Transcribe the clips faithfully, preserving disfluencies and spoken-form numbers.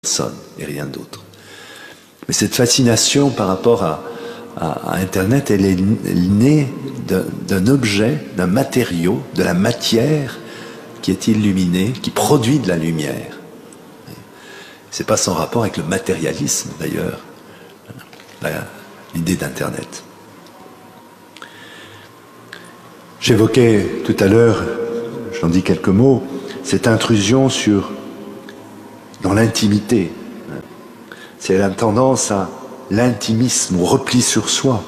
personne et rien d'autre. Mais cette fascination par rapport à, à, à Internet, elle est née d'un objet, d'un matériau, de la matière qui est illuminée, qui produit de la lumière. C'est pas sans rapport avec le matérialisme d'ailleurs, l'idée d'Internet. J'évoquais tout à l'heure, j'en dis quelques mots, cette intrusion sur dans l'intimité. C'est la tendance à l'intimisme, au repli sur soi.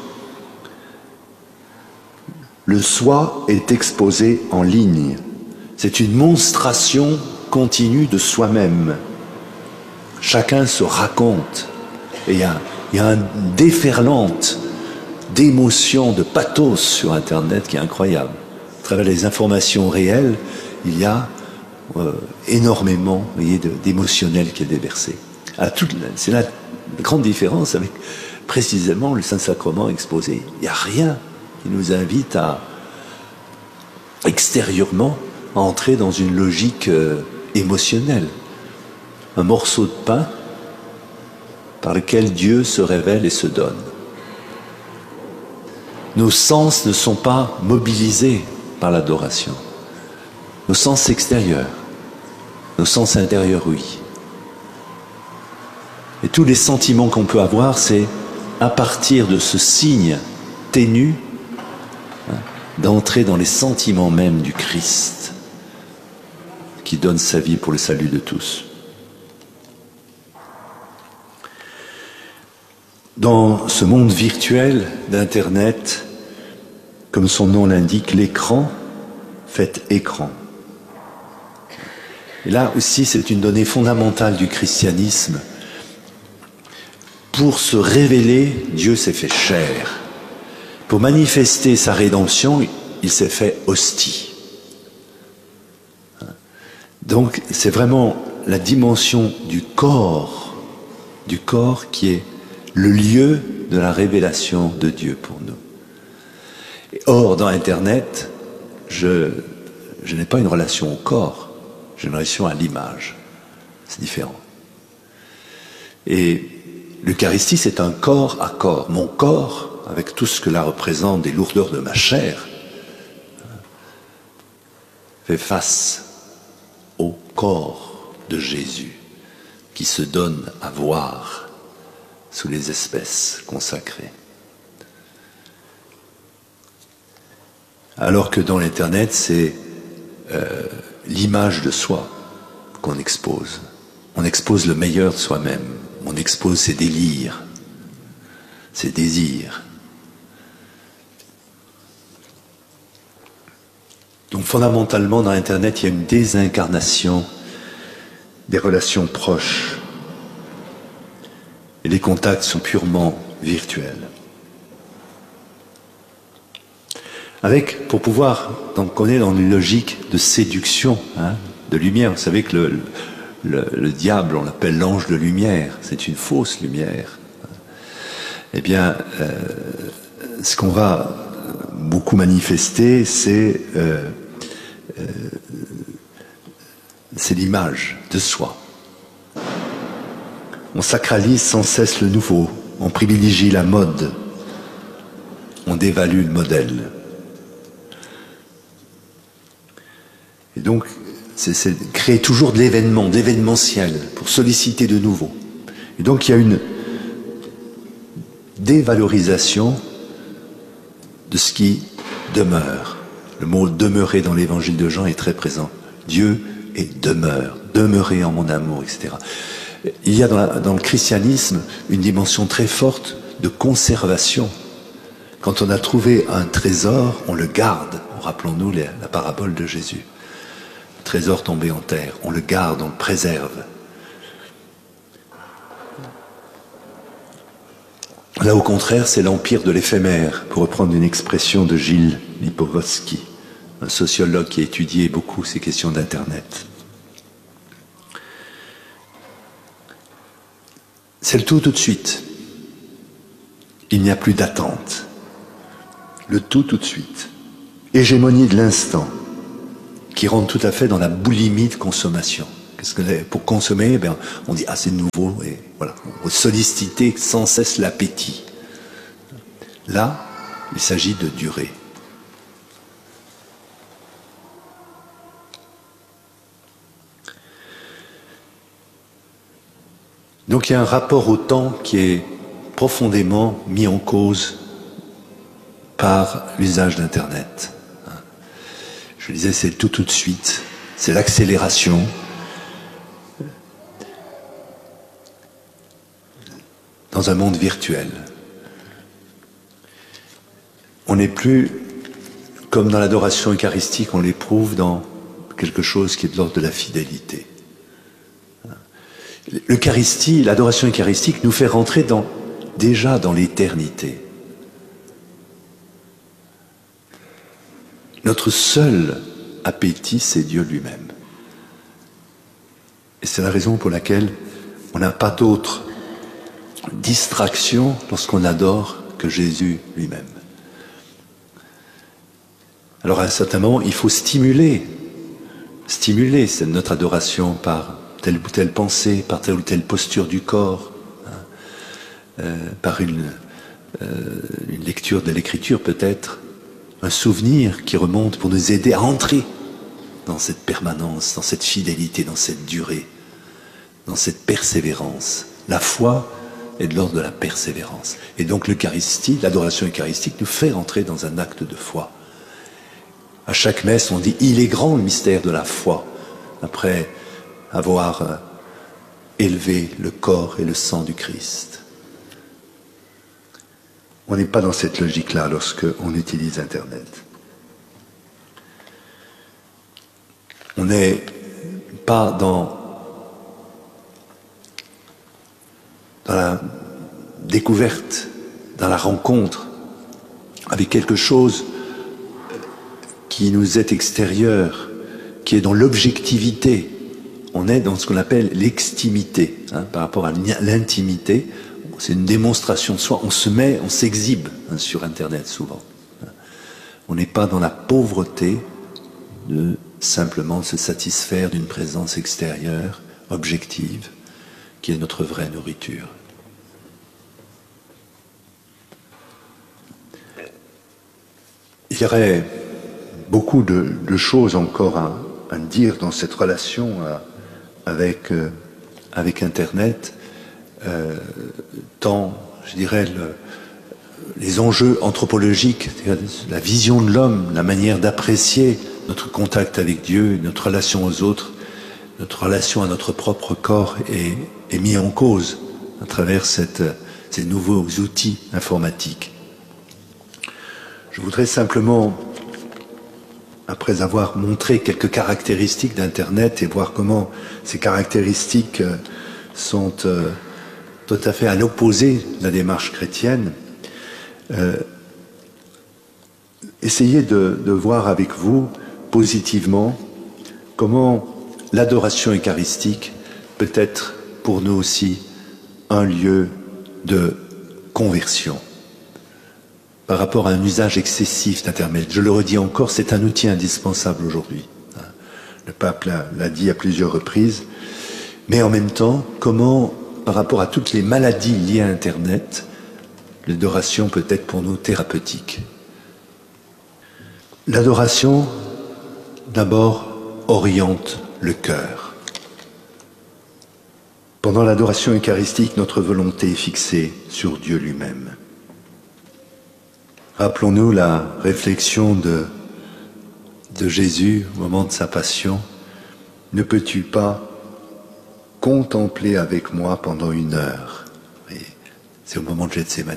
Le soi est exposé en ligne. C'est une monstration continue de soi-même. Chacun se raconte. Et il y a, il y a un déferlante d'émotions, de pathos sur Internet qui est incroyable. À travers les informations réelles, il y a euh, énormément d'émotionnel qui est déversé. C'est la grande différence avec précisément le Saint-Sacrement exposé. Il n'y a rien qui nous invite à extérieurement à entrer dans une logique euh, émotionnelle. Un morceau de pain par lequel Dieu se révèle et se donne. Nos sens ne sont pas mobilisés par l'adoration. Nos sens extérieurs, nos sens intérieurs, oui. Et tous les sentiments qu'on peut avoir, c'est à partir de ce signe ténu, hein, d'entrer dans les sentiments même du Christ, qui donne sa vie pour le salut de tous. Dans ce monde virtuel d'Internet, comme son nom l'indique, l'écran fait écran. Et là aussi, c'est une donnée fondamentale du christianisme. Pour se révéler, Dieu s'est fait chair. Pour manifester sa rédemption, il s'est fait hostie. Donc, c'est vraiment la dimension du corps, du corps qui est le lieu de la révélation de Dieu pour nous. Et or, dans Internet, je, je n'ai pas une relation au corps, j'ai une relation à l'image. C'est différent. Et l'Eucharistie, c'est un corps à corps. Mon corps, avec tout ce que là représente des lourdeurs de ma chair, fait face au corps de Jésus qui se donne à voir sous les espèces consacrées. Alors que dans l'Internet, c'est euh, l'image de soi qu'on expose. On expose le meilleur de soi-même. On expose ses délires, ses désirs. Donc fondamentalement, dans Internet, il y a une désincarnation des relations proches. Et les contacts sont purement virtuels. Avec, pour pouvoir, donc on est dans une logique de séduction, hein, de lumière. Vous savez que le, le, le diable, on l'appelle l'ange de lumière, c'est une fausse lumière. Eh bien, euh, ce qu'on va beaucoup manifester, c'est euh, euh, c'est l'image de soi. On sacralise sans cesse le nouveau, on privilégie la mode, on dévalue le modèle. Et donc, c'est créer toujours de l'événement, de l'événementiel, pour solliciter de nouveau. Et donc, il y a une dévalorisation de ce qui demeure. Le mot « demeurer » dans l'évangile de Jean est très présent. Dieu est demeure, demeurer en mon amour, et cetera. Il y a dans, la, dans le christianisme une dimension très forte de conservation. Quand on a trouvé un trésor, on le garde. Rappelons-nous la, la parabole de Jésus. Le trésor tombé en terre, on le garde, on le préserve. Là, au contraire, c'est l'empire de l'éphémère, pour reprendre une expression de Gilles Lipovetsky, un sociologue qui a étudié beaucoup ces questions d'Internet. C'est le tout tout de suite. Il n'y a plus d'attente. Le tout tout de suite. Hégémonie de l'instant, qui rentre tout à fait dans la boulimie de consommation. Qu'est-ce que c'est? Pour consommer, ben, on dit ah c'est nouveau et voilà, on va solliciter sans cesse l'appétit. Là, il s'agit de durée. Donc il y a un rapport au temps qui est profondément mis en cause par l'usage d'Internet. Je disais, c'est tout tout de suite, c'est l'accélération. Dans un monde virtuel. On n'est plus, comme dans l'adoration eucharistique, on l'éprouve dans quelque chose qui est de l'ordre de la fidélité. L'Eucharistie, l'adoration eucharistique nous fait rentrer dans, déjà dans l'éternité. Notre seul appétit, c'est Dieu lui-même. Et c'est la raison pour laquelle on n'a pas d'autre distraction lorsqu'on adore que Jésus lui-même. Alors à un certain moment, il faut stimuler, stimuler notre adoration par telle ou telle pensée, par telle ou telle posture du corps, hein, euh, par une, euh, une lecture de l'Écriture peut-être, un souvenir qui remonte pour nous aider à entrer dans cette permanence, dans cette fidélité, dans cette durée, dans cette persévérance. La foi est de l'ordre de la persévérance. Et donc l'Eucharistie, l'adoration eucharistique nous fait rentrer dans un acte de foi. À chaque messe, on dit « Il est grand le mystère de la foi », après avoir euh, élevé le corps et le sang du Christ. On n'est pas dans cette logique-là lorsqu'on utilise Internet. On n'est pas dans, dans la découverte, dans la rencontre avec quelque chose qui nous est extérieur, qui est dans l'objectivité. On est dans ce qu'on appelle l'extimité, hein, par rapport à l'intimité. C'est une démonstration de soi. On se met, on s'exhibe hein, sur Internet souvent. On n'est pas dans la pauvreté de simplement se satisfaire d'une présence extérieure, objective, qui est notre vraie nourriture. Il y aurait beaucoup de, de choses encore à, à dire dans cette relation à, avec, euh, avec Internet, euh, tant, je dirais, le, les enjeux anthropologiques, la vision de l'homme, la manière d'apprécier notre contact avec Dieu, notre relation aux autres, notre relation à notre propre corps est, est mis en cause à travers cette, ces nouveaux outils informatiques. Je voudrais simplement, après avoir montré quelques caractéristiques d'Internet et voir comment ces caractéristiques sont euh, tout à fait à l'opposé de la démarche chrétienne, euh, essayer de, de voir avec vous positivement comment l'adoration eucharistique peut être pour nous aussi un lieu de conversion par rapport à un usage excessif d'Internet. Je le redis encore, c'est un outil indispensable aujourd'hui. Le pape l'a dit à plusieurs reprises. Mais en même temps, comment, par rapport à toutes les maladies liées à Internet, l'adoration peut être pour nous thérapeutique. L'adoration, d'abord, oriente le cœur. Pendant l'adoration eucharistique, notre volonté est fixée sur Dieu lui-même. Rappelons-nous la réflexion de, de Jésus au moment de sa passion. Ne peux-tu pas contempler avec moi pendant une heure? Et c'est au moment de Gethsémani.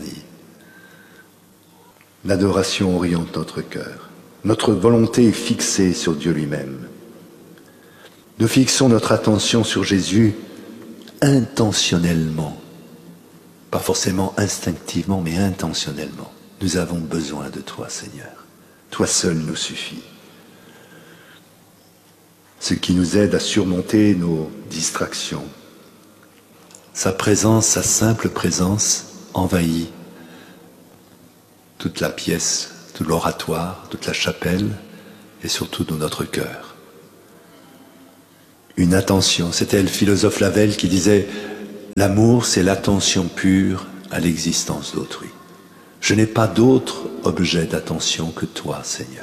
L'adoration oriente notre cœur. Notre volonté est fixée sur Dieu lui-même. Nous fixons notre attention sur Jésus intentionnellement. Pas forcément instinctivement, mais intentionnellement. Nous avons besoin de toi, Seigneur. Toi seul nous suffit. Ce qui nous aide à surmonter nos distractions. Sa présence, sa simple présence, envahit toute la pièce, tout l'oratoire, toute la chapelle, et surtout dans notre cœur. une attention. C'était le philosophe Lavelle qui disait « L'amour, c'est l'attention pure à l'existence d'autrui. Je n'ai pas d'autre objet d'attention que toi, Seigneur. »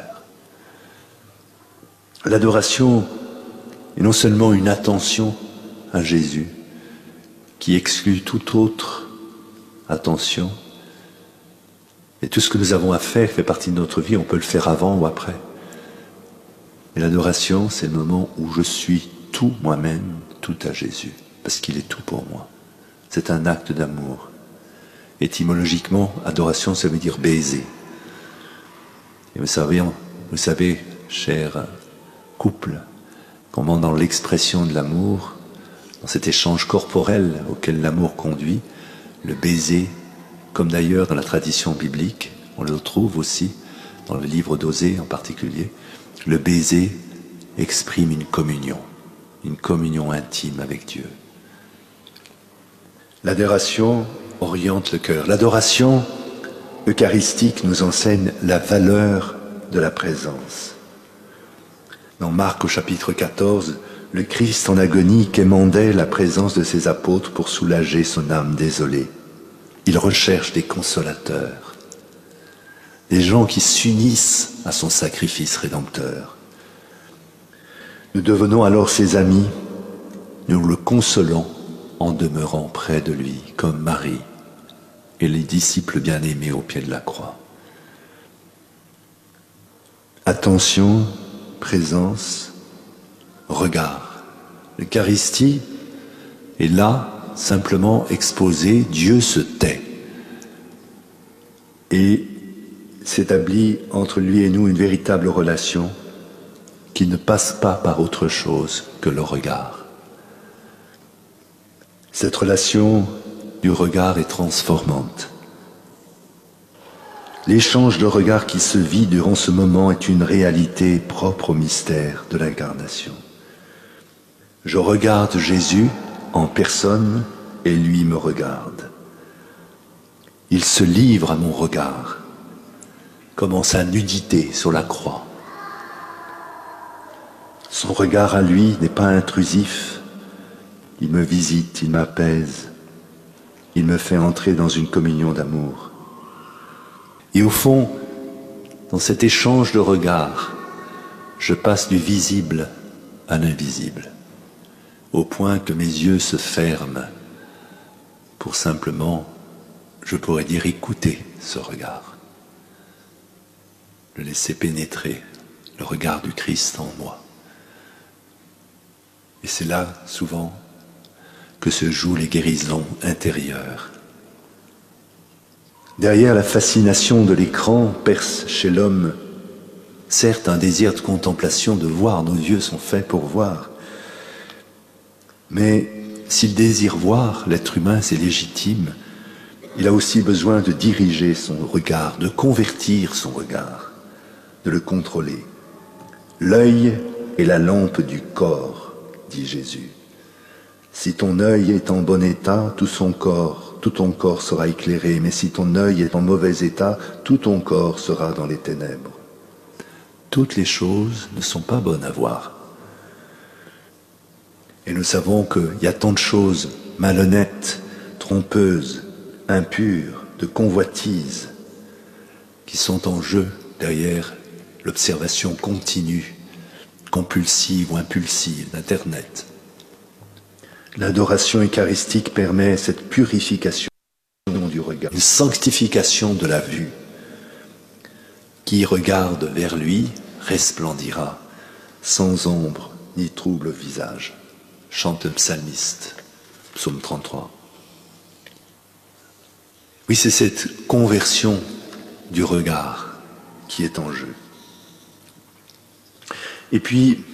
L'adoration est non seulement une attention à Jésus, qui exclut toute autre attention, et tout ce que nous avons à faire fait partie de notre vie, on peut le faire avant ou après. Mais l'adoration, c'est le moment où je suis tout moi-même, tout à Jésus, parce qu'il est tout pour moi. C'est un acte d'amour. Étymologiquement, adoration, ça veut dire baiser. Et vous savez, vous savez, cher couple, comment dans l'expression de l'amour, dans cet échange corporel auquel l'amour conduit, le baiser, comme d'ailleurs dans la tradition biblique, on le trouve aussi dans le livre d'Osée en particulier, le baiser exprime une communion, une communion intime avec Dieu. L'adoration oriente le cœur. L'adoration eucharistique nous enseigne la valeur de la présence. Dans Marc au chapitre quatorze, le Christ en agonie quémandait la présence de ses apôtres pour soulager son âme désolée. Il recherche des consolateurs, des gens qui s'unissent à son sacrifice rédempteur. Nous devenons alors ses amis, nous le consolons en demeurant près de lui, comme Marie et les disciples bien-aimés au pied de la croix. Attention, présence, regard. L'Eucharistie est là, simplement exposée, Dieu se tait et s'établit entre lui et nous une véritable relation qui ne passe pas par autre chose que le regard. Cette relation du regard est transformante. L'échange de regards qui se vit durant ce moment est une réalité propre au mystère de l'incarnation. Je regarde Jésus en personne et lui me regarde. Il se livre à mon regard, comme en sa nudité sur la croix. Son regard à lui n'est pas intrusif. Il me visite, il m'apaise, il me fait entrer dans une communion d'amour. Et au fond, dans cet échange de regards, je passe du visible à l'invisible, au point que mes yeux se ferment pour simplement, je pourrais dire, écouter ce regard, le laisser pénétrer, le regard du Christ en moi. Et c'est là, souvent, que se jouent les guérisons intérieures. Derrière la fascination de l'écran perce chez l'homme, certes un désir de contemplation, de voir, nos yeux sont faits pour voir. Mais s'il désire voir, l'être humain, c'est légitime, il a aussi besoin de diriger son regard, de convertir son regard, de le contrôler. L'œil est la lampe du corps, dit Jésus. Si ton œil est en bon état, tout son corps, tout ton corps sera éclairé, mais si ton œil est en mauvais état, tout ton corps sera dans les ténèbres. Toutes les choses ne sont pas bonnes à voir. Et nous savons qu'il y a tant de choses malhonnêtes, trompeuses, impures, de convoitise, qui sont en jeu derrière l'observation continue, compulsive ou impulsive d'Internet. L'adoration eucharistique permet cette purification du regard, une sanctification de la vue. Qui regarde vers lui resplendira, sans ombre ni trouble visage. Chante le psalmiste, psaume trente-trois. Oui, c'est cette conversion du regard qui est en jeu. Et puis,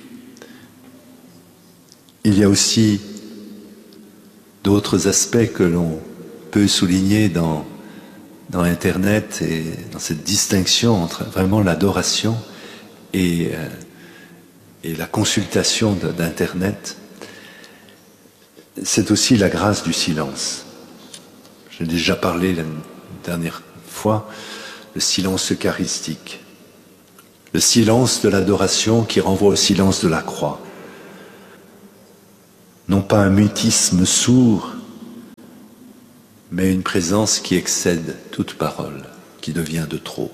il y a aussi d'autres aspects que l'on peut souligner dans, dans Internet et dans cette distinction entre vraiment l'adoration et, euh, et la consultation d'Internet. C'est aussi la grâce du silence. J'ai déjà parlé la dernière fois, le silence eucharistique. Le silence de l'adoration qui renvoie au silence de la croix. non pas un mutisme sourd, mais une présence qui excède toute parole, qui devient de trop.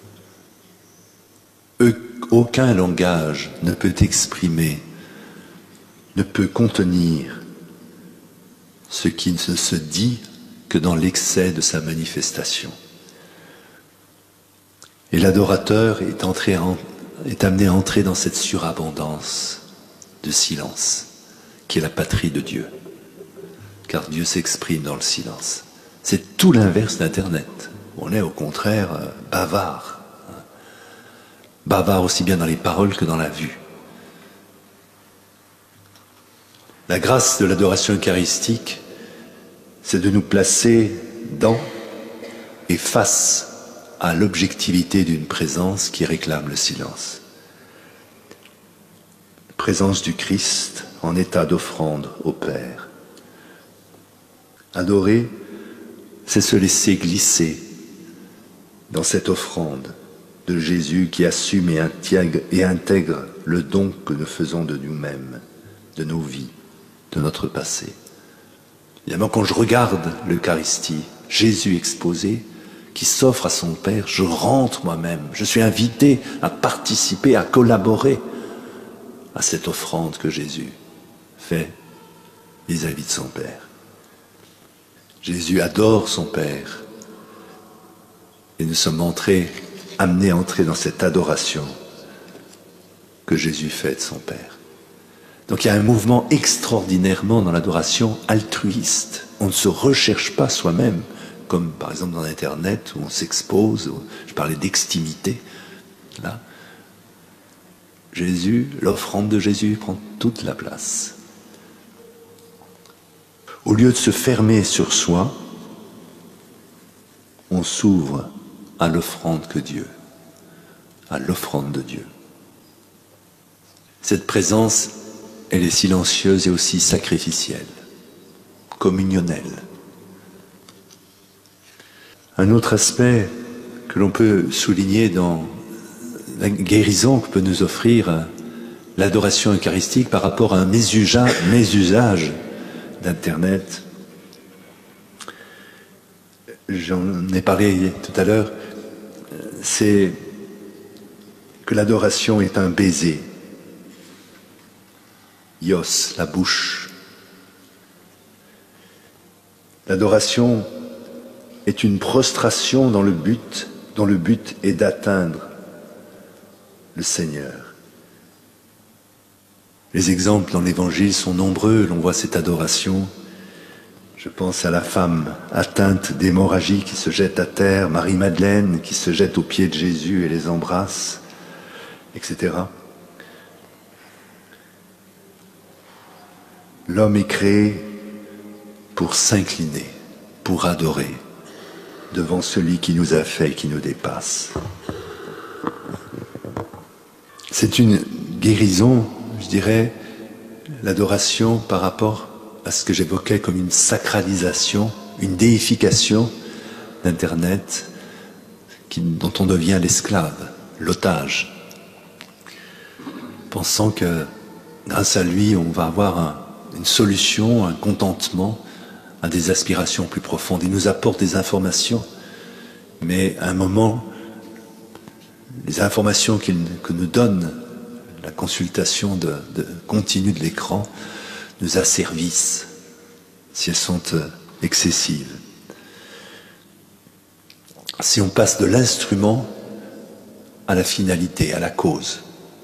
Aucun langage ne peut exprimer, ne peut contenir ce qui ne se dit que dans l'excès de sa manifestation. Et l'adorateur est, entré en, est amené à entrer dans cette surabondance de silence, qui est la patrie de Dieu. Car Dieu s'exprime dans le silence. C'est tout l'inverse d'Internet. On est au contraire euh, bavard. Bavard aussi bien dans les paroles que dans la vue. La grâce de l'adoration eucharistique, c'est de nous placer dans et face à l'objectivité d'une présence qui réclame le silence. Présence du Christ en état d'offrande au Père. Adorer, c'est se laisser glisser dans cette offrande de Jésus qui assume et intègre, et intègre le don que nous faisons de nous-mêmes, de nos vies, de notre passé. Évidemment, quand je regarde l'Eucharistie, Jésus exposé, qui s'offre à son Père, je rentre moi-même, je suis invité à participer, à collaborer à cette offrande que Jésus fait vis-à-vis de son Père. Jésus adore son Père et nous sommes entrés amené à entrer dans cette adoration que Jésus fait de son Père. Donc il y a un mouvement extraordinairement dans l'adoration altruiste. On ne se recherche pas soi-même, comme par exemple dans Internet où on s'expose, où je parlais d'extimité. Là, Jésus, l'offrande de Jésus prend toute la place. Au lieu de se fermer sur soi, on s'ouvre à l'offrande que Dieu, à l'offrande de Dieu. Cette présence, elle est silencieuse et aussi sacrificielle, communionnelle. Un autre aspect que l'on peut souligner dans la guérison que peut nous offrir l'adoration eucharistique par rapport à un mésusage, mésusage d'Internet. J'en ai parlé tout à l'heure, c'est que l'adoration est un baiser. Ios, la bouche. L'adoration est une prostration dans le but, dont le but est d'atteindre le Seigneur. Les exemples dans l'Évangile sont nombreux, l'on voit cette adoration. Je pense à la femme atteinte d'hémorragie qui se jette à terre, Marie-Madeleine qui se jette aux pieds de Jésus et les embrasse, et cetera. L'homme est créé pour s'incliner, pour adorer devant celui qui nous a fait et qui nous dépasse. C'est une guérison, je dirais, l'adoration par rapport à ce que j'évoquais comme une sacralisation, une déification d'Internet qui, dont on devient l'esclave, l'otage, pensant que grâce à lui on va avoir un, une solution, un contentement à des aspirations plus profondes. Il nous apporte des informations, mais à un moment, les informations qu'il, que nous donne la consultation de, de, continue de l'écran nous asservissent si elles sont euh, excessives. Si on passe de l'instrument à la finalité, à la cause.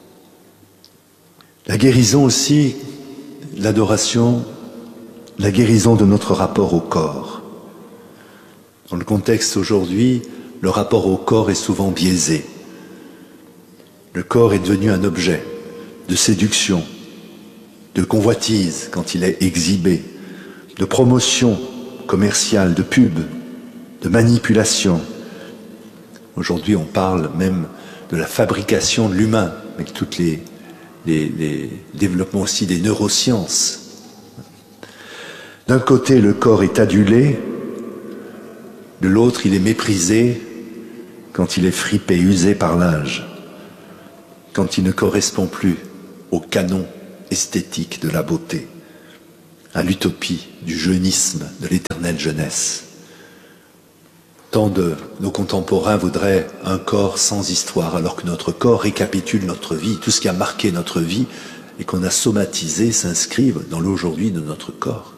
La guérison aussi, l'adoration, la guérison de notre rapport au corps. Dans le contexte aujourd'hui, le rapport au corps est souvent biaisé. Le corps est devenu un objet de séduction, de convoitise quand il est exhibé, de promotion commerciale, de pub, de manipulation. Aujourd'hui, on parle même de la fabrication de l'humain, avec tous les, les, les développements aussi des neurosciences. D'un côté, le corps est adulé, de l'autre, il est méprisé quand il est fripé, usé par l'âge, quand il ne correspond plus au canon esthétique de la beauté. à l'utopie du jeunisme, de l'éternelle jeunesse. Tant de nos contemporains voudraient un corps sans histoire, alors que notre corps récapitule notre vie, tout ce qui a marqué notre vie et qu'on a somatisé s'inscrive dans l'aujourd'hui de notre corps.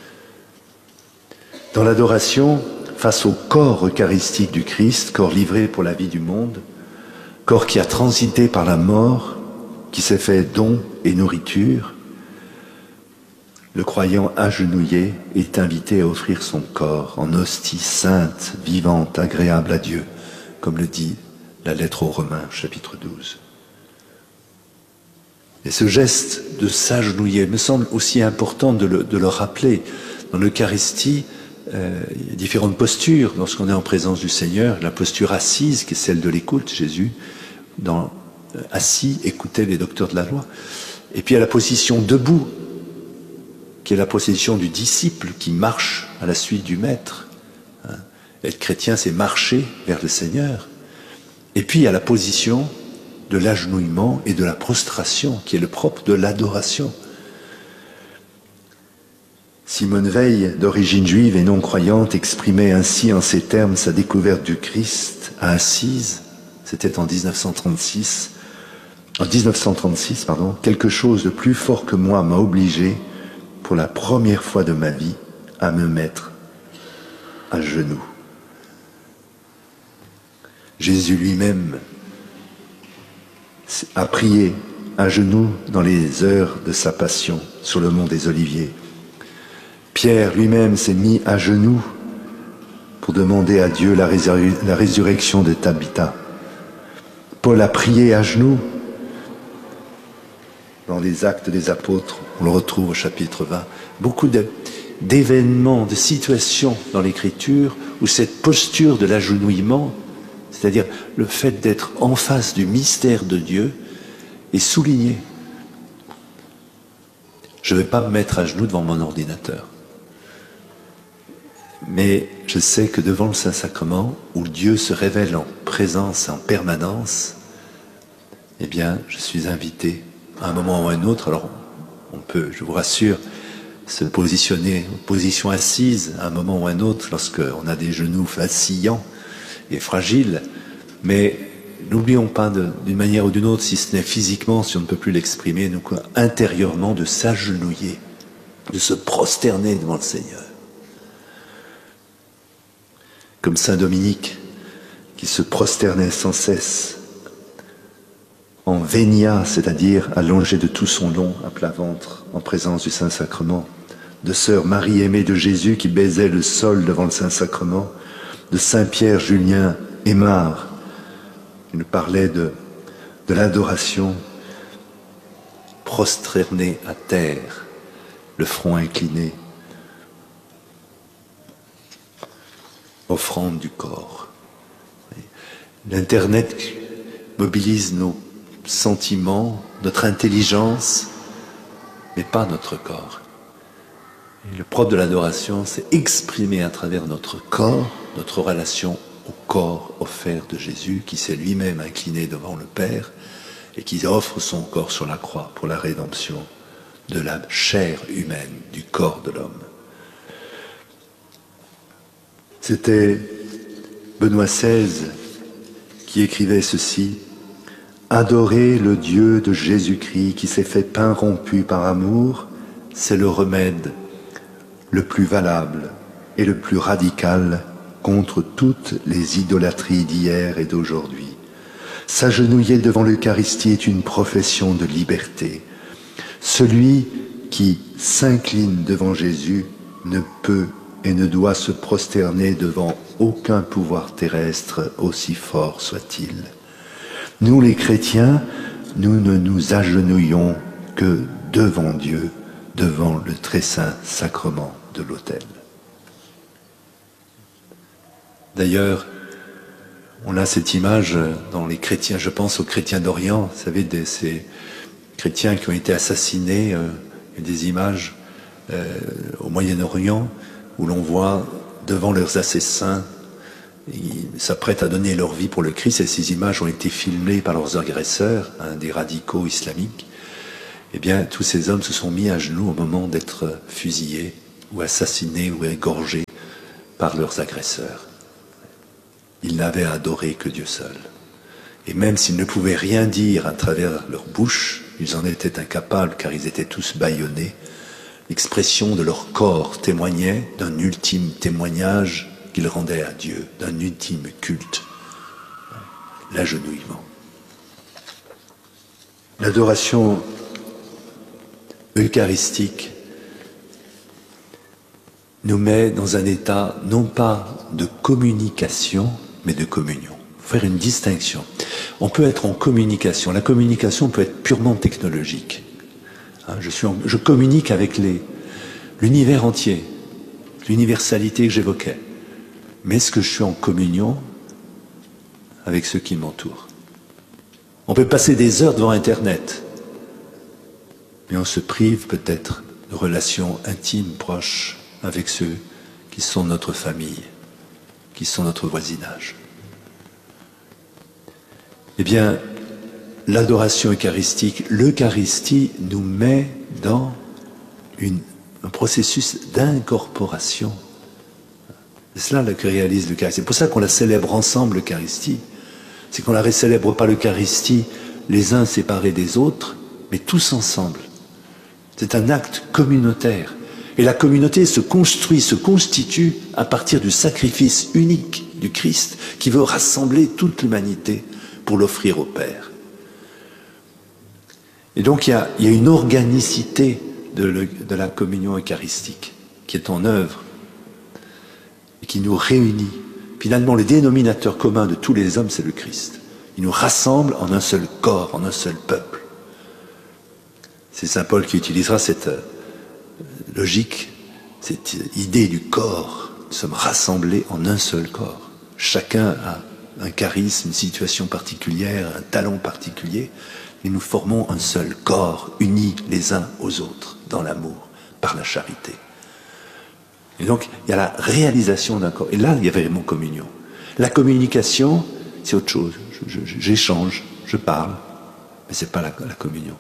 Dans l'adoration, face au corps eucharistique du Christ, corps livré pour la vie du monde, corps qui a transité par la mort, qui s'est fait don et nourriture, le croyant agenouillé est invité à offrir son corps en hostie sainte, vivante, agréable à Dieu, comme le dit la lettre aux Romains, chapitre douze. Et ce geste de s'agenouiller me semble aussi important de le, de le rappeler. Dans l'Eucharistie, euh, il y a différentes postures lorsqu'on est en présence du Seigneur. La posture assise, qui est celle de l'écoute, Jésus, dans, euh, assis, écoutait les docteurs de la loi. Et puis il y a la position debout, qui est la position du disciple qui marche à la suite du Maître. Hein. Être chrétien, c'est marcher vers le Seigneur. Et puis il y a la position de l'agenouillement et de la prostration, qui est le propre de l'adoration. Simone Veil, d'origine juive et non croyante, exprimait ainsi en ces termes sa découverte du Christ à Assise. C'était en dix-neuf cent trente-six. En dix-neuf cent trente-six, pardon, quelque chose de plus fort que moi m'a obligé, pour la première fois de ma vie, à me mettre à genoux. Jésus lui-même a prié à genoux dans les heures de sa passion sur le mont des Oliviers. Pierre lui-même s'est mis à genoux pour demander à Dieu la, résur- la résurrection de Tabitha. Paul a prié à genoux dans les Actes des Apôtres, on le retrouve au chapitre vingt. Beaucoup de, d'événements, de situations dans l'Écriture où cette posture de l'agenouillement, c'est-à-dire le fait d'être en face du mystère de Dieu, est souligné. Je ne vais pas me mettre à genoux devant mon ordinateur. Mais je sais que devant le Saint-Sacrement, où Dieu se révèle en présence, en permanence, eh bien, je suis invité à un moment ou à un autre. Alors, on peut, je vous rassure, se positionner en position assise à un moment ou à un autre lorsqu'on a des genoux vacillants et fragiles, mais n'oublions pas de, d'une manière ou d'une autre, si ce n'est physiquement, si on ne peut plus l'exprimer, donc intérieurement de s'agenouiller, de se prosterner devant le Seigneur. Comme saint Dominique, qui se prosternait sans cesse, en vénia, c'est-à-dire allongé de tout son long à plat ventre, en présence du Saint-Sacrement, de sœur Marie aimée de Jésus qui baisait le sol devant le Saint-Sacrement, de Saint-Pierre Julien Aymar, qui nous parlait de, de l'adoration, prosterné à terre, le front incliné, offrande du corps. L'Internet mobilise nos sentiments, notre intelligence, mais pas notre corps. Et le propre de l'adoration, c'est exprimer à travers notre corps, notre relation au corps offert de Jésus, qui s'est lui-même incliné devant le Père et qui offre son corps sur la croix pour la rédemption de la chair humaine, du corps de l'homme. C'était Benoît seize qui écrivait ceci: « Adorer le Dieu de Jésus-Christ qui s'est fait pain rompu par amour, c'est le remède le plus valable et le plus radical contre toutes les idolâtries d'hier et d'aujourd'hui. S'agenouiller devant l'Eucharistie est une profession de liberté. Celui qui s'incline devant Jésus ne peut et ne doit se prosterner devant aucun pouvoir terrestre, aussi fort soit-il. Nous les chrétiens, nous ne nous agenouillons que devant Dieu, devant le très saint sacrement de l'autel. » D'ailleurs, on a cette image dans les chrétiens, je pense aux chrétiens d'Orient, vous savez, des, ces chrétiens qui ont été assassinés, euh, et des images euh, au Moyen-Orient où l'on voit devant leurs assassins, ils s'apprêtent à donner leur vie pour le Christ, et ces images ont été filmées par leurs agresseurs, hein, des radicaux islamiques. eh bien, tous ces hommes se sont mis à genoux au moment d'être fusillés ou assassinés ou égorgés par leurs agresseurs. Ils n'avaient adoré que Dieu seul. Et même s'ils ne pouvaient rien dire à travers leur bouche, ils en étaient incapables car ils étaient tous bâillonnés. L'expression de leur corps témoignait d'un ultime témoignage qu'ils rendaient à Dieu, d'un ultime culte, l'agenouillement. L'adoration eucharistique nous met dans un état non pas de communication, mais de communion. Il faut faire une distinction. On peut être en communication. La communication peut être purement technologique. Hein, je, suis en, je communique avec les, l'univers entier, l'universalité que j'évoquais. Mais est-ce que je suis en communion avec ceux qui m'entourent? On peut passer des heures devant Internet, mais on se prive peut-être de relations intimes, proches, avec ceux qui sont notre famille, qui sont notre voisinage. Eh bien, l'adoration eucharistique, l'Eucharistie nous met dans une, un processus d'incorporation. C'est cela que réalise l'Eucharistie. C'est pour ça qu'on la célèbre ensemble, l'Eucharistie. C'est qu'on la célèbre pas l'Eucharistie les uns séparés des autres, mais tous ensemble. C'est un acte communautaire. Et la communauté se construit, se constitue à partir du sacrifice unique du Christ qui veut rassembler toute l'humanité pour l'offrir au Père. Et donc il y a, il y a une organicité de, le, de la communion eucharistique qui est en œuvre et qui nous réunit. Finalement, le dénominateur commun de tous les hommes, c'est le Christ. Il nous rassemble en un seul corps, en un seul peuple. C'est saint Paul qui utilisera cette logique, cette idée du corps. Nous sommes rassemblés en un seul corps. Chacun a un charisme, une situation particulière, un talent particulier, et nous formons un seul corps, unis les uns aux autres, dans l'amour, par la charité. Et donc, il y a la réalisation d'un corps. Et là, il y a vraiment communion. La communication, c'est autre chose. Je, je, j'échange, je parle, mais ce n'est pas la, la communion.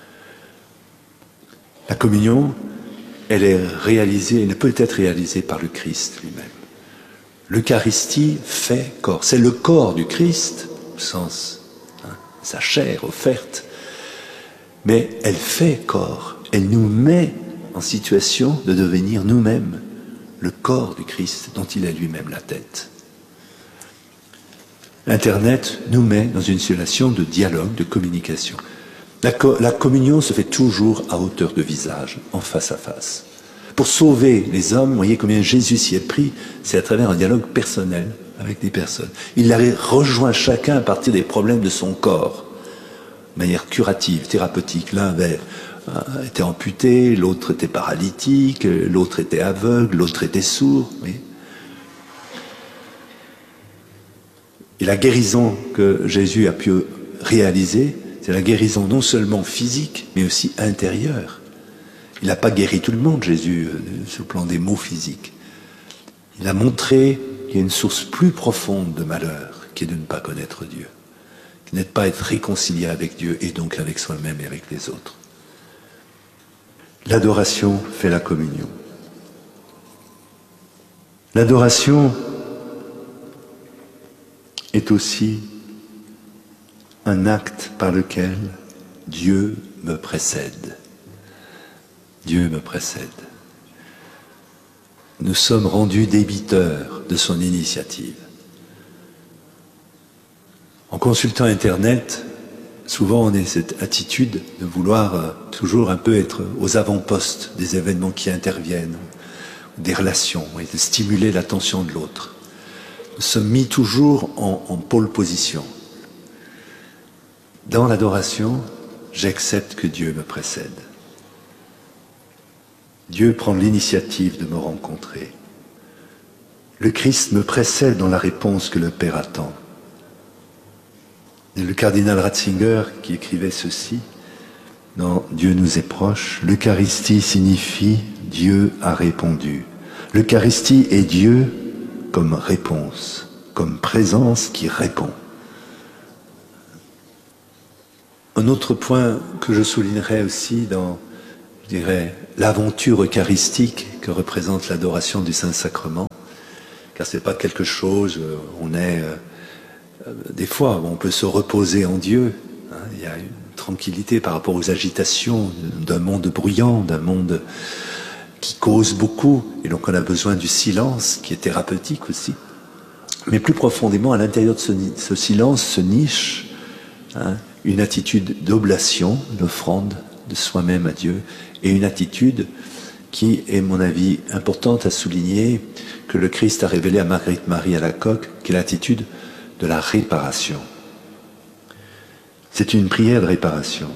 La communion, elle est réalisée, elle peut être réalisée par le Christ lui-même. L'Eucharistie fait corps. C'est le corps du Christ, au sens, hein, sa chair offerte, mais elle fait corps. Elle nous met en situation de devenir nous-mêmes le corps du Christ dont il est lui-même la tête. Internet nous met dans une situation de dialogue, de communication. La, co- la communion se fait toujours à hauteur de visage, en face à face. Pour sauver les hommes, vous voyez combien Jésus s'y est pris, c'est à travers un dialogue personnel avec des personnes. Il avait rejoint chacun à partir des problèmes de son corps, de manière curative, thérapeutique. L'un avait, euh, était amputé, l'autre était paralytique, l'autre était aveugle, l'autre était sourd. Vous voyez. Et la guérison que Jésus a pu réaliser, c'est la guérison non seulement physique, mais aussi intérieure. Il n'a pas guéri tout le monde, Jésus, sur le plan des maux physiques. Il a montré qu'il y a une source plus profonde de malheur, qui est de ne pas connaître Dieu, qui n'est de pas être réconcilié avec Dieu et donc avec soi-même et avec les autres. L'adoration fait la communion. L'adoration est aussi un acte par lequel Dieu me précède. Dieu me précède. Nous sommes rendus débiteurs de son initiative. En consultant Internet, souvent on a cette attitude de vouloir euh, toujours un peu être aux avant-postes des événements qui interviennent, des relations, et de stimuler l'attention de l'autre. Nous sommes mis toujours en, en pole position. Dans l'adoration, j'accepte que Dieu me précède. Dieu prend l'initiative de me rencontrer. Le Christ me précède dans la réponse que le Père attend. Et le cardinal Ratzinger qui écrivait ceci dans Dieu nous est proche, l'Eucharistie signifie Dieu a répondu. L'Eucharistie est Dieu comme réponse, comme présence qui répond. Un autre point que je soulignerai aussi dans, je dirais, l'aventure eucharistique que représente l'adoration du Saint-Sacrement, car ce n'est pas quelque chose, on est, euh, des fois, on peut se reposer en Dieu, hein, il y a une tranquillité par rapport aux agitations d'un monde bruyant, d'un monde qui cause beaucoup, et donc on a besoin du silence, qui est thérapeutique aussi. Mais plus profondément, à l'intérieur de ce, ce silence se niche hein, une attitude d'oblation, d'offrande de soi-même à Dieu, et une attitude qui est, à mon avis, importante à souligner, que le Christ a révélée à Marguerite Marie Alacoque, qui est l'attitude de la réparation. C'est une prière de réparation.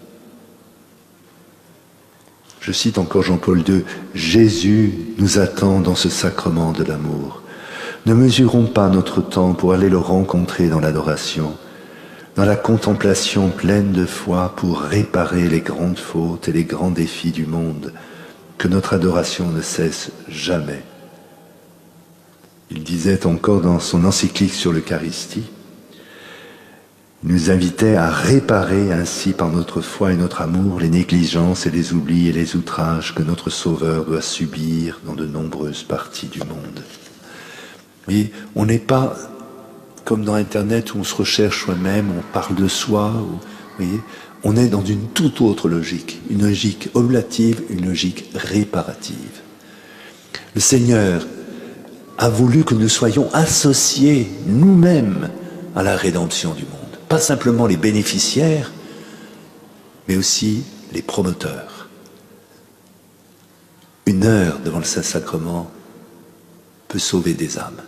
Je cite encore Jean-Paul deux, « Jésus nous attend dans ce sacrement de l'amour. Ne mesurons pas notre temps pour aller le rencontrer dans l'adoration, dans la contemplation pleine de foi pour réparer les grandes fautes et les grands défis du monde, que notre adoration ne cesse jamais. » Il disait encore dans son encyclique sur l'Eucharistie, il nous invitait à réparer ainsi par notre foi et notre amour les négligences et les oublis et les outrages que notre Sauveur doit subir dans de nombreuses parties du monde. Et on n'est pas comme dans Internet où on se recherche soi-même, on parle de soi, ou, vous voyez, on est dans une toute autre logique, une logique oblative, une logique réparative. Le Seigneur a voulu que nous soyons associés nous-mêmes à la rédemption du monde. Pas simplement les bénéficiaires, mais aussi les promoteurs. Une heure devant le Saint-Sacrement peut sauver des âmes.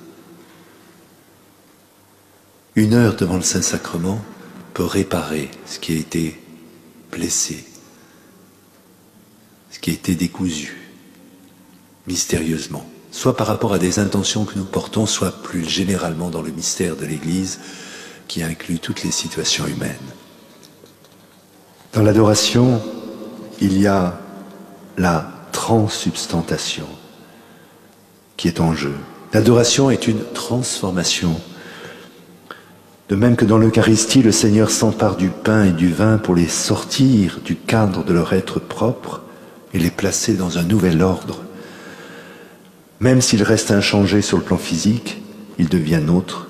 Une heure devant le Saint-Sacrement peut réparer ce qui a été blessé, ce qui a été décousu, mystérieusement, soit par rapport à des intentions que nous portons, soit plus généralement dans le mystère de l'Église, qui inclut toutes les situations humaines. Dans l'adoration, il y a la transsubstantation qui est en jeu. L'adoration est une transformation. De même que dans l'Eucharistie, le Seigneur s'empare du pain et du vin pour les sortir du cadre de leur être propre et les placer dans un nouvel ordre. Même s'ils restent inchangés sur le plan physique, ils deviennent autres.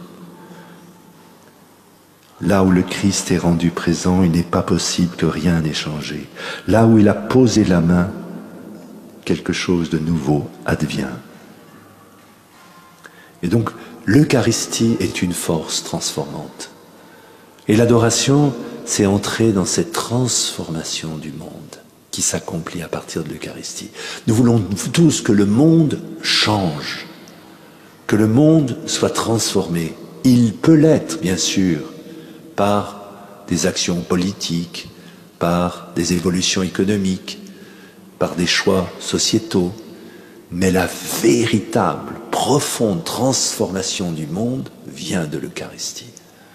Là où le Christ est rendu présent, il n'est pas possible que rien n'ait changé. Là où il a posé la main, quelque chose de nouveau advient. Et donc, l'Eucharistie est une force transformante. Et l'adoration, c'est entrer dans cette transformation du monde qui s'accomplit à partir de l'Eucharistie. Nous voulons tous que le monde change, que le monde soit transformé. Il peut l'être, bien sûr, par des actions politiques, par des évolutions économiques, par des choix sociétaux. Mais la véritable, profonde transformation du monde vient de l'Eucharistie.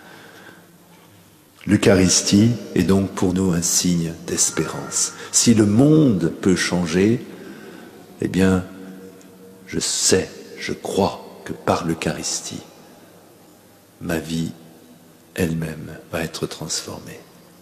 L'Eucharistie est donc pour nous un signe d'espérance. Si le monde peut changer, eh bien, je sais, je crois que par l'Eucharistie, ma vie elle-même va être transformée.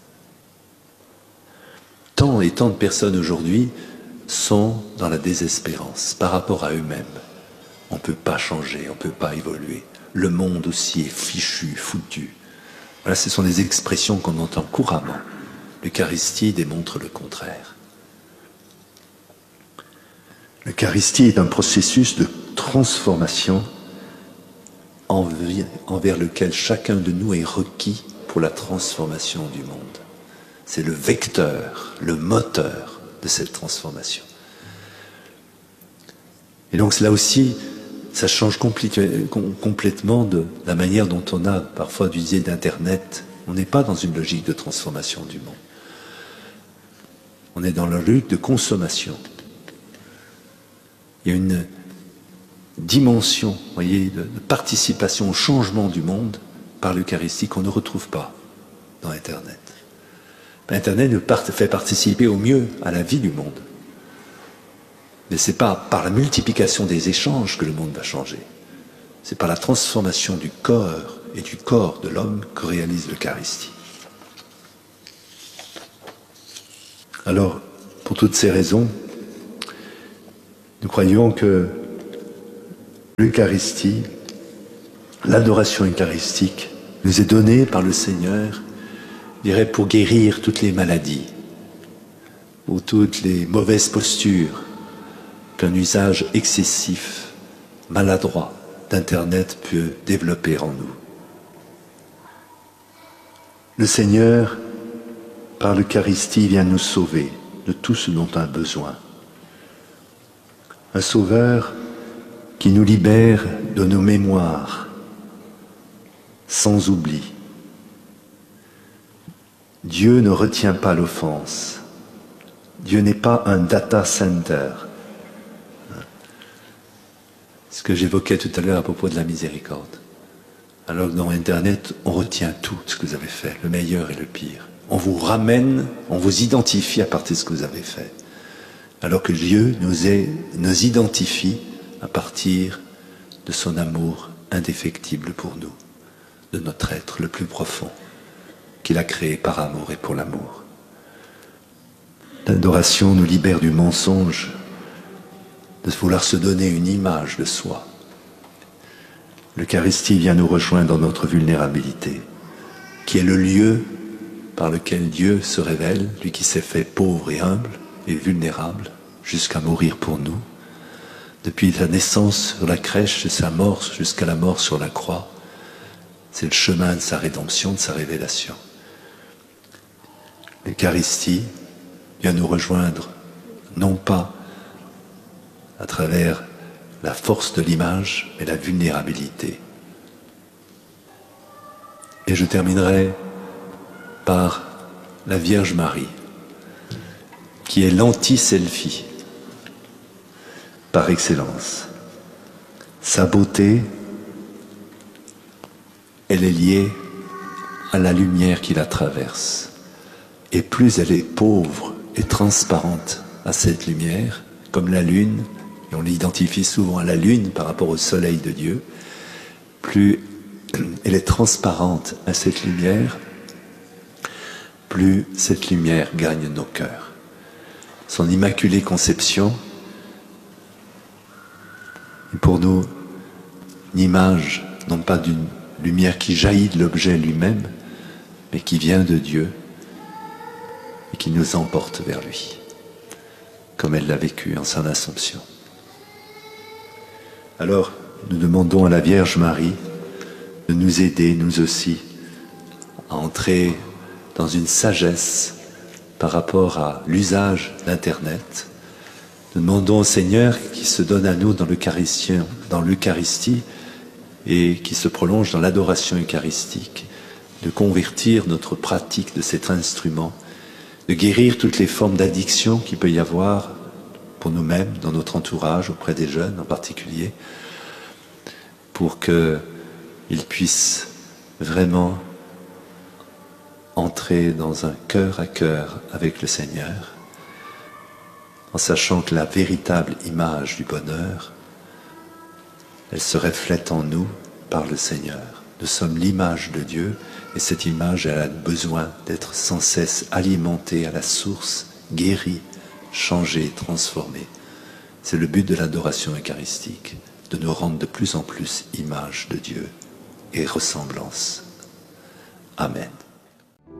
Tant et tant de personnes aujourd'hui sont dans la désespérance par rapport à eux-mêmes. On ne peut pas changer, on ne peut pas évoluer. Le monde aussi est fichu, foutu. Voilà, ce sont des expressions qu'on entend couramment. L'Eucharistie démontre le contraire. L'Eucharistie est un processus de transformation envers lequel chacun de nous est requis pour la transformation du monde. C'est le vecteur, le moteur de cette transformation. Et donc là aussi, ça change complètement de la manière dont on a parfois d'user d'Internet. On n'est pas dans une logique de transformation du monde. On est dans la logique de consommation. Il y a une dimension, vous voyez, de, de participation au changement du monde par l'Eucharistie qu'on ne retrouve pas dans Internet. Internet nous fait participer au mieux à la vie du monde. Mais ce n'est pas par la multiplication des échanges que le monde va changer. C'est par la transformation du corps et du corps de l'homme que réalise l'Eucharistie. Alors, pour toutes ces raisons, nous croyons que l'Eucharistie, l'adoration eucharistique, nous est donnée par le Seigneur, je dirais, pour guérir toutes les maladies ou toutes les mauvaises postures qu'un usage excessif, maladroit d'Internet peut développer en nous. Le Seigneur, par l'Eucharistie, vient nous sauver de tout ce dont on a besoin. Un sauveur qui nous libère de nos mémoires, sans oubli. Dieu ne retient pas l'offense. Dieu n'est pas un data center. Ce que j'évoquais tout à l'heure à propos de la miséricorde. Alors que dans Internet, on retient tout ce que vous avez fait, le meilleur et le pire. On vous ramène, on vous identifie à partir de ce que vous avez fait. Alors que Dieu nous, est, nous identifie à partir de son amour indéfectible pour nous, de notre être le plus profond, qu'il a créé par amour et pour l'amour. L'adoration nous libère du mensonge, de vouloir se donner une image de soi. L'Eucharistie vient nous rejoindre dans notre vulnérabilité, qui est le lieu par lequel Dieu se révèle, lui qui s'est fait pauvre et humble et vulnérable, jusqu'à mourir pour nous. Depuis sa naissance sur la crèche et sa mort jusqu'à la mort sur la croix, c'est le chemin de sa rédemption, de sa révélation. L'Eucharistie vient nous rejoindre, non pas à travers la force de l'image, mais la vulnérabilité. Et je terminerai par la Vierge Marie, qui est l'anti-selfie par excellence. Sa beauté, elle est liée à la lumière qui la traverse. Et plus elle est pauvre et transparente à cette lumière, comme la lune, et on l'identifie souvent à la lune par rapport au soleil de Dieu, plus elle est transparente à cette lumière, plus cette lumière gagne nos cœurs. Son immaculée conception est pour nous une image, non pas d'une lumière qui jaillit de l'objet lui-même, mais qui vient de Dieu et qui nous emporte vers lui, comme elle l'a vécu en son Assomption. Alors, nous demandons à la Vierge Marie de nous aider, nous aussi, à entrer dans une sagesse par rapport à l'usage d'Internet. Nous demandons au Seigneur qui se donne à nous dans l'Eucharistie, dans l'Eucharistie et qui se prolonge dans l'adoration eucharistique, de convertir notre pratique de cet instrument, de guérir toutes les formes d'addiction qu'il peut y avoir pour nous-mêmes, dans notre entourage, auprès des jeunes en particulier, pour qu'ils puissent vraiment entrer dans un cœur à cœur avec le Seigneur, en sachant que la véritable image du bonheur, elle se reflète en nous par le Seigneur. Nous sommes l'image de Dieu, et cette image, elle a besoin d'être sans cesse alimentée à la source, guérie, changée, transformée. C'est le but de l'adoration eucharistique, de nous rendre de plus en plus image de Dieu et ressemblance. Amen.